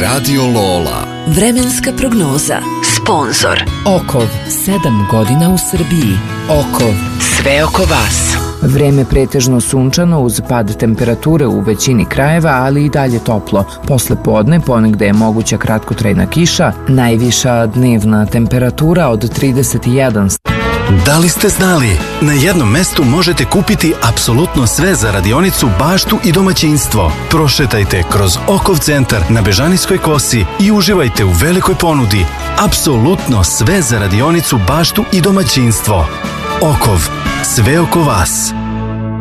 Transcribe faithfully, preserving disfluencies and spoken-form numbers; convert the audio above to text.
Radio Lola. Vremenska prognoza. Sponzor Okov, sedam godina u Srbiji. Okov, sve oko vas. Vreme pretežno sunčano uz pad temperature u većini krajeva, ali i dalje toplo. Posle podne ponegde je moguća kratkotrajna kiša, najviša dnevna temperatura od trideset jedan. Da li ste znali? Na jednom mestu možete kupiti apsolutno sve za radionicu, baštu i domaćinstvo. Prošetajte kroz Okov centar na Bežanijskoj kosi i uživajte u velikoj ponudi. Apsolutno sve za radionicu, baštu i domaćinstvo. Okov, sve oko vas.